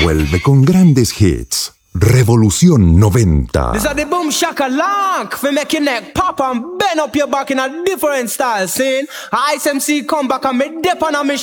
vuelve con grandes hits. Revolución 90. This is the boom shaka lock for make your neck pop and bend up your back in a different style. Scene. Ice MC come back and me dip on a me